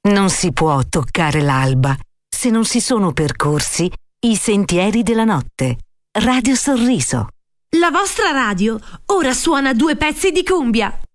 Non si può toccare l'alba se non si sono percorsi i sentieri della notte. Radio Sorriso. La vostra radio ora suona 2 pezzi di cumbia.